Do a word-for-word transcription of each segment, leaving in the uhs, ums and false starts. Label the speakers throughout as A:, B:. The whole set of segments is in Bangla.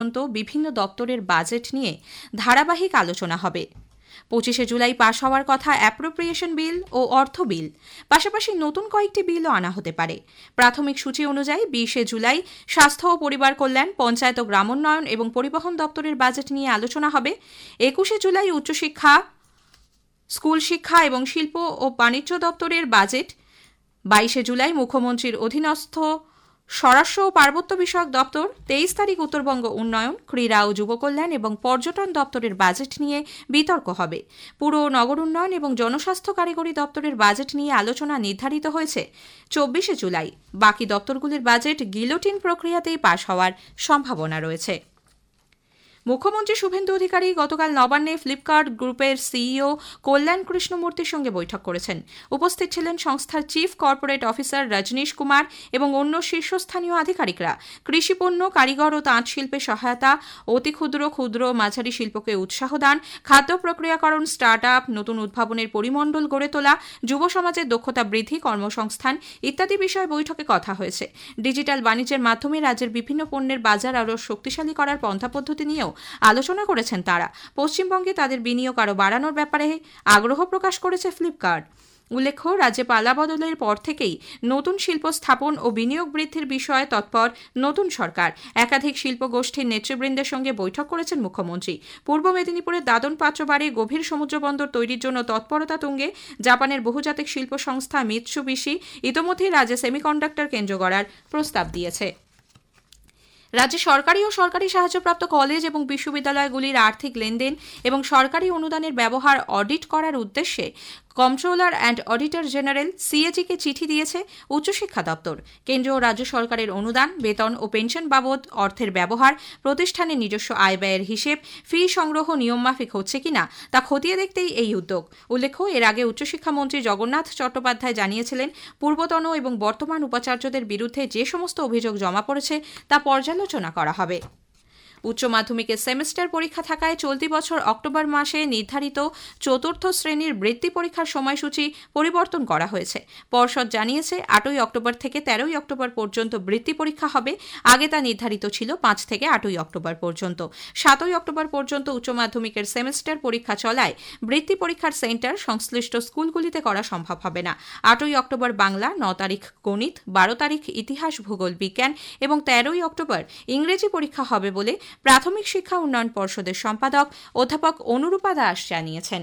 A: পর্যন্ত বিভিন্ন দপ্তরের বাজেট নিয়ে ধারাবাহিক আলোচনা হবে। পঁচিশে জুলাই পাশ হওয়ার কথা অ্যাপ্রোপ্রিয়েশন বিল ও অর্থ বিল, পাশাপাশি নতুন কয়েকটি বিলও আনা হতে পারে। প্রাথমিক সূচি অনুযায়ী বিশে জুলাই স্বাস্থ্য ও পরিবার কল্যাণ, পঞ্চায়েত ও গ্রামোন্নয়ন এবং পরিবহন দপ্তরের বাজেট নিয়ে আলোচনা হবে। একুশে জুলাই উচ্চশিক্ষা, স্কুল শিক্ষা এবং শিল্প ও বাণিজ্য দপ্তরের বাজেট। বাইশে জুলাই মুখ্যমন্ত্রীর অধীনস্থ স্বরাষ্ট্র ও পার্বত্য বিষয়ক দপ্তর। তেইশ তারিখ উত্তরবঙ্গ উন্নয়ন, ক্রীড়া ও যুব কল্যাণ এবং পর্যটন দপ্তরের বাজেট নিয়ে বিতর্ক হবে। পুর ও নগর উন্নয়ন এবং জনস্বাস্থ্য কারিগরি দপ্তরের বাজেট নিয়ে আলোচনা নির্ধারিত হয়েছে। চব্বিশে জুলাই বাকি দপ্তরগুলির বাজেট গিলোটিন প্রক্রিয়াতেই পাশ হওয়ার সম্ভাবনা রয়েছে। মুখ্যমন্ত্রী শুভেন্দু অধিকারী গতকাল নবান্নে ফ্লিপকার্ট গ্রুপের সিইও কল্যাণ কৃষ্ণমূর্তির সঙ্গে বৈঠক করেছেন। উপস্থিত ছিলেন সংস্থার chief corporate officer Rajneesh Kumar এবং অন্য শীর্ষস্থানীয় আধিকারিকরা। কৃষিপণ্য, কারিগর ও তাঁত শিল্পে সহায়তা, অতি ক্ষুদ্র, ক্ষুদ্র মাঝারি শিল্পকে উৎসাহ দান, খাদ্য প্রক্রিয়াকরণ, স্টার্ট আপ, নতুন উদ্ভাবনের পরিমণ্ডল গড়ে তোলা, যুব সমাজের দক্ষতা বৃদ্ধি, কর্মসংস্থান ইত্যাদি বিষয়ে বৈঠকে কথা হয়েছে। ডিজিটাল বাণিজ্যের মাধ্যমে রাজ্যের বিভিন্ন পণ্যের বাজার আরও শক্তিশালী করার পন্থা পদ্ধতি নিয়েও আলোচনা করেছেন তারা। পশ্চিমবঙ্গে তাদের বিনিয়োগ আরও বাড়ানোর ব্যাপারে আগ্রহ প্রকাশ করেছে ফ্লিপকার্ট। উল্লেখ্য, রাজ্যে পালাবদলের পর থেকেই নতুন শিল্প স্থাপন ও বিনিয়োগ বৃদ্ধির বিষয়ে তৎপর নতুন সরকার। একাধিক শিল্প গোষ্ঠীর নেতৃবৃন্দের সঙ্গে বৈঠক করেছেন মুখ্যমন্ত্রী। পূর্ব মেদিনীপুরের দাদন পাত্রবাড়ে গভীর সমুদ্র বন্দর তৈরির জন্য তৎপরতা তুঙ্গে। জাপানের বহুজাতিক শিল্প সংস্থা মিৎসুবিশি ইতোমধ্যেই রাজ্যে সেমিকন্ডাক্টর কেন্দ্র গড়ার প্রস্তাব দিয়েছে। রাজ্যে সরকারি ও সরকারি সাহায্যপ্রাপ্ত কলেজ এবং বিশ্ববিদ্যালয়গুলির আর্থিক লেনদেন এবং সরকারি অনুদানের ব্যবহার অডিট করার উদ্দেশ্যে কন্ট্রোলার অ্যান্ড অডিটর জেনারেল সিএজিকে চিঠি দিয়েছে উচ্চশিক্ষা দপ্তর। কেন্দ্র ও রাজ্য সরকারের অনুদান, বেতন ও পেনশন বাবদ অর্থের ব্যবহার, প্রতিষ্ঠানের নিজস্ব আয় ব্যয়ের হিসেব, ফি সংগ্রহ নিয়মমাফিক হচ্ছে কিনা তা খতিয়ে দেখতেই এই উদ্যোগ। উল্লেখ্য, এর আগে উচ্চশিক্ষামন্ত্রী জগন্নাথ চট্টোপাধ্যায় জানিয়েছিলেন, পূর্বতন এবং বর্তমান উপাচার্যদের বিরুদ্ধে যে সমস্ত অভিযোগ জমা পড়েছে তা পর্যালোচনা করা হবে। উচ্চ মাধ্যমিকের সেমেস্টার পরীক্ষা থাকায় চলতি বছর অক্টোবর মাসে নির্ধারিত চতুর্থ শ্রেণীর বৃত্তি পরীক্ষার সময়সূচি পরিবর্তন করা হয়েছে। পর্ষদ জানিয়েছে, আটই অক্টোবর থেকে তেরোই অক্টোবর পর্যন্ত বৃত্তি পরীক্ষা হবে। আগে তা নির্ধারিত ছিল পাঁচ থেকে আটই অক্টোবর পর্যন্ত। সাতই অক্টোবর পর্যন্ত উচ্চ মাধ্যমিকের সেমেস্টার পরীক্ষা চলায় বৃত্তি পরীক্ষার সেন্টার সংশ্লিষ্ট স্কুলগুলিতে করা সম্ভব হবে না। আটই অক্টোবর বাংলা, ন তারিখ গণিত, বারো তারিখ ইতিহাস, ভূগোল, বিজ্ঞান এবং তেরোই অক্টোবর ইংরেজি পরীক্ষা হবে বলে প্রাথমিক শিক্ষা উন্নয়ন পর্ষদের সম্পাদক অধ্যাপক অনুরূপা দাস জানিয়েছেন।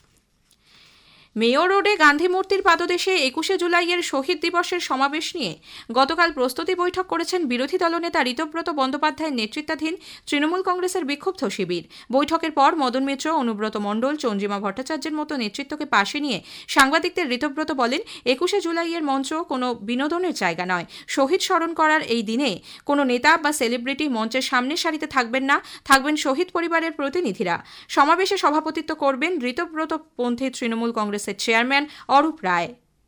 A: মেয়র রোডে গান্ধী মূর্তির পাদদেশে একুশে জুলাইয়ের শহীদ দিবসের সমাবেশ নিয়ে গতকাল প্রস্তুতি বৈঠক করেছেন বিরোধী দলনেতা ঋতব্রত বন্দ্যোপাধ্যায়ের নেতৃত্বাধীন তৃণমূল কংগ্রেসের বিক্ষুব্ধ শিবির। বৈঠকের পর মদন মিত্র, অনুব্রত মণ্ডল, চন্দ্রিমা ভট্টাচার্যের মতো নেতৃত্বকে পাশে নিয়ে সাংবাদিকদের ঋতব্রত বলেন, একুশে জুলাইয়ের মঞ্চ কোনো বিনোদনের জায়গা নয়। শহীদ স্মরণ করার এই দিনে কোনো নেতা বা সেলিব্রিটি মঞ্চের সামনের সারিতে থাকবেন না, থাকবেন শহীদ পরিবারের প্রতিনিধিরা। সমাবেশে সভাপতিত্ব করবেন ঋতব্রত পন্থী তৃণমূল কংগ্রেস চেয়ারম্যান অরূপ রায়।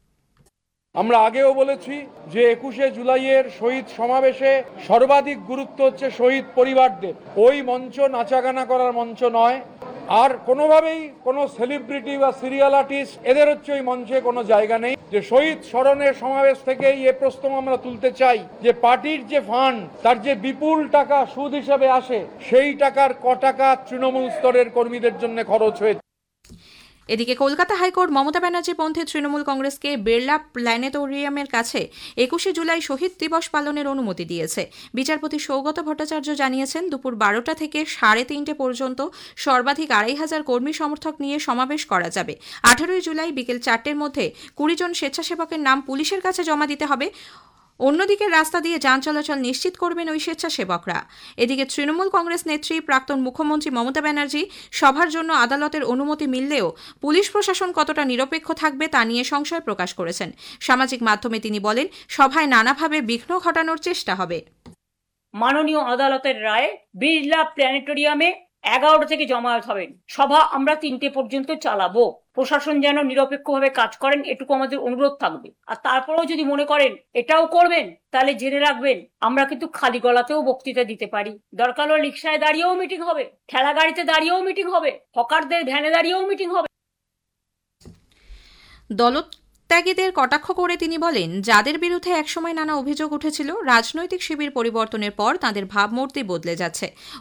B: আমরা আগেও বলেছি যে একুশে জুলাইয়ের শহীদ সমাবেশে সর্বাধিক গুরুত্ব হচ্ছে শহীদ পরিবারদের। ওই মঞ্চ নাচাগানা করার মঞ্চ নয়। আর কোনোভাবেই কোনো সেলিব্রিটি বা সিরিয়াল আর্টিস্ট এদের হচ্ছে ওই মঞ্চে কোনো জায়গা নেই। যে শহীদ স্মরণের সমাবেশ থেকেই এ প্রশ্ন আমরা তুলতে চাই যে পার্টির যে ফান্ড, তার যে বিপুল টাকা সুদ হিসেবে আসে, সেই টাকার ক টাকা তৃণমূল স্তরের কর্মীদের জন্য খরচ হয়েছে।
A: এদিকে কলকাতা হাইকোর্ট মমতা ব্যানার্জি পন্থী তৃণমূল কংগ্রেসকে বিড়লা প্ল্যানেটোরিয়ামের কাছে একুশে জুলাই শহীদ দিবস পালনের অনুমতি দিয়েছে। বিচারপতি সৌগত ভট্টাচার্য জানিয়েছেন, দুপুর বারোটা থেকে সাড়ে তিনটে পর্যন্ত সর্বাধিক আড়াই হাজার কর্মী সমর্থক নিয়ে সমাবেশ করা যাবে। আঠারোই জুলাই বিকেল চারটের মধ্যে কুড়ি জন স্বেচ্ছাসেবকের নাম পুলিশের কাছে জমা দিতে হবে। অন্যদিকে রাস্তা দিয়ে যান চলাচল নিশ্চিত করবেন ওই স্বেচ্ছাসেবকরা। এদিকে তৃণমূল কংগ্রেস নেত্রী প্রাক্তন মুখ্যমন্ত্রী মমতা ব্যানার্জি সভার জন্য আদালতের অনুমতি মিললেও পুলিশ প্রশাসন কতটা নিরপেক্ষ থাকবে তা নিয়ে সংশয় প্রকাশ করেছেন। সামাজিক মাধ্যমে তিনি বলেন, সভায় নানাভাবে বিঘ্ন ঘটানোর চেষ্টা হবে।
C: মাননীয় আদালতের রায়, বিড়লা প্ল্যানেটোরিয়ামে এগারোটা থেকে জমায়েত হবেন। সভা আমরা তিনটে পর্যন্ত চালাবো। প্রশাসন যেন নিরপেক্ষভাবে কাজ করেন, এটুকু আমাদের অনুরোধ থাকবে। আর তারপরেও যদি মনে করেন এটাও করবেন, তাহলে জেনে রাখবেন আমরা কিন্তু খালি গলাতেও বক্তৃতা দিতে পারি। দরকার হলে রিক্সায় দাঁড়িয়েও মিটিং হবে, ঠেলা গাড়িতে দাঁড়িয়েও মিটিং হবে, হকারদের ভ্যানে দাঁড়িয়েও মিটিং হবে।
A: দলত ত্যাগীদের কটাক্ষ করে তিনি বলেন, যাদের বিরুদ্ধে একসময় নানা অভিযোগ উঠেছিল, রাজনৈতিক শিবির পরিবর্তনের পর তাঁদের ভাবমূর্তি বদলে যাচ্ছে।